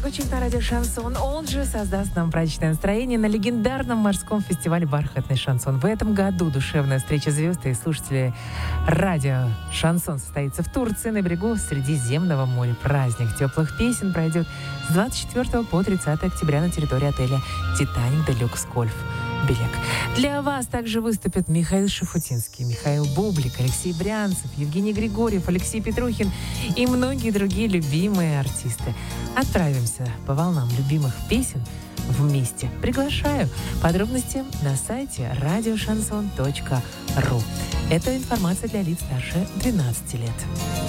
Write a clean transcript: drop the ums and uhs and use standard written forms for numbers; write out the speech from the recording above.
звучит на радио «Шансон». Он же создаст нам праздничное настроение на легендарном морском фестивале «Бархатный шансон». В этом году душевная встреча звезд и слушателей радио «Шансон» состоится в Турции на берегу Средиземного моря. Праздник теплых песен пройдет с 24 по 30 октября на территории отеля «Титаник Делюкс Гольф Белек». Для вас также выступят Михаил Шафутинский, Михаил Бублик, Алексей Брянцев, Евгений Григорьев, Алексей Петрухин и многие другие любимые артисты. Отправимся по волнам любимых песен вместе. Приглашаю. Подробности на сайте radioshanson.ru. Это информация для лиц старше 12 лет.